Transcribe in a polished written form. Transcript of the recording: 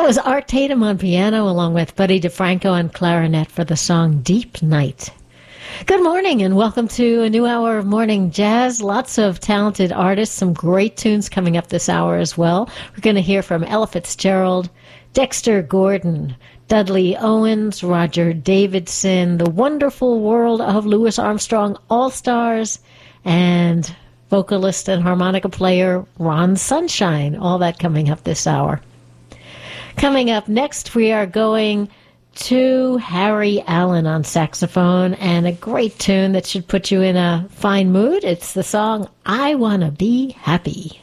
That was Art Tatum on piano along with Buddy DeFranco on clarinet for the song Deep Night. Good morning and welcome to a new hour of morning jazz. Lots of talented artists, some great tunes coming up this hour as well. We're going to hear from Ella Fitzgerald, Dexter Gordon, Dudley Owens, Roger Davidson, The Wonderful World of Louis Armstrong All-Stars, and vocalist and harmonica player Ron Sunshine. All that coming up this hour. Coming up next, we are going to Harry Allen on saxophone and a great tune that should put you in a fine mood. It's the song I Wanna Be Happy.